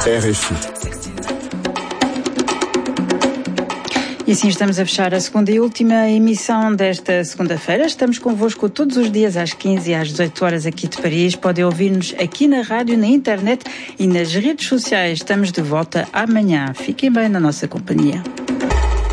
RFI. E assim estamos a fechar a segunda e última emissão desta segunda-feira. Estamos convosco todos os dias às 15 e às 18 horas aqui de Paris. Podem ouvir-nos aqui na rádio, na internet e nas redes sociais. Estamos de volta amanhã. Fiquem bem na nossa companhia.